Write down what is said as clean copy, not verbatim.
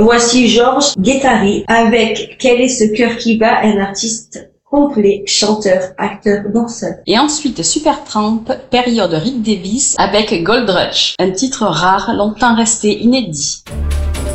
Voici Georges Guettari avec Quel est ce cœur qui bat, un artiste complet, chanteur, acteur, danseur. Et ensuite Supertramp, période Rick Davies avec Gold Rush, un titre rare, longtemps resté inédit.